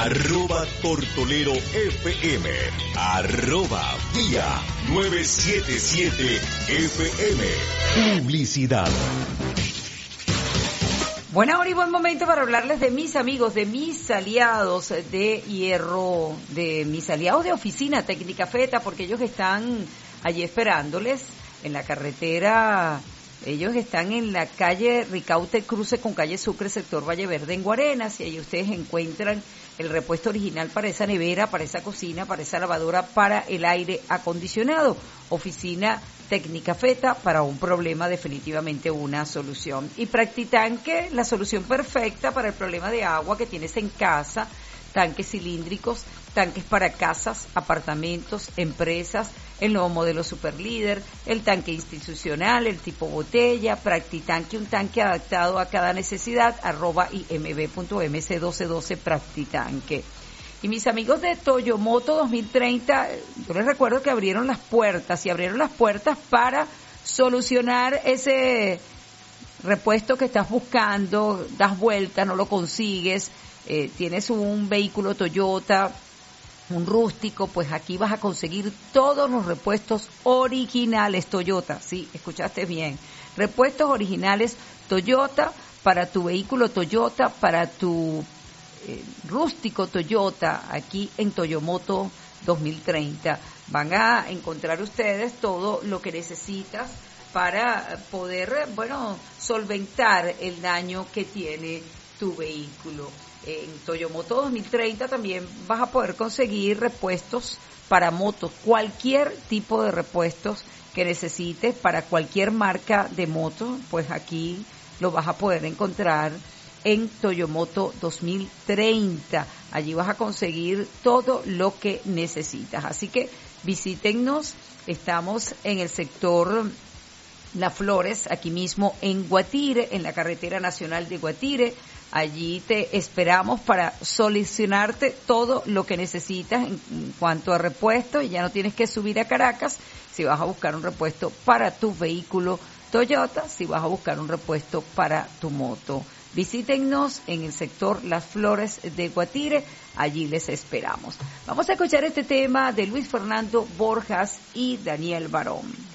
@Tortolero FM, @Vía 977 FM. Publicidad. Buena hora y buen momento para hablarles de mis amigos, de mis aliados de hierro, de mis aliados de Oficina Técnica Feta, porque ellos están allí esperándoles en la carretera. Ellos están en la calle Ricaute, cruce con calle Sucre, sector Valle Verde, en Guarenas, y ahí ustedes encuentran el repuesto original para esa nevera, para esa cocina, para esa lavadora, para el aire acondicionado. Oficina Técnica Feta, para un problema definitivamente una solución. Y Practitanque, la solución perfecta para el problema de agua que tienes en casa, tanques cilíndricos, tanques para casas, apartamentos, empresas, el nuevo modelo Superlíder, el tanque institucional, el tipo botella, Practitanque, un tanque adaptado a cada necesidad, @imb.mc1212 Practitanque. Y mis amigos de Toyomoto 2030, yo les recuerdo que abrieron las puertas para solucionar ese repuesto que estás buscando, das vuelta, no lo consigues, tienes un vehículo Toyota, un rústico, pues aquí vas a conseguir todos los repuestos originales Toyota, sí, escuchaste bien, repuestos originales Toyota para tu vehículo Toyota, para tu rústico Toyota, aquí en Toyomoto 2030. Van a encontrar ustedes todo lo que necesitas para poder, solventar el daño que tiene tu vehículo. En Toyomoto 2030 también vas a poder conseguir repuestos para motos, cualquier tipo de repuestos que necesites para cualquier marca de moto, pues aquí lo vas a poder encontrar en Toyomoto 2030. Allí vas a conseguir todo lo que necesitas. Así que visítennos. Estamos en el sector Las Flores, aquí mismo en Guatire, en la carretera nacional de Guatire. Allí te esperamos para solucionarte todo lo que necesitas en cuanto a repuesto, y ya no tienes que subir a Caracas si vas a buscar un repuesto para tu vehículo Toyota, si vas a buscar un repuesto para tu moto. Visítennos en el sector Las Flores de Guatire, allí les esperamos. Vamos a escuchar este tema de Luis Fernando Borjas y Daniel Barón.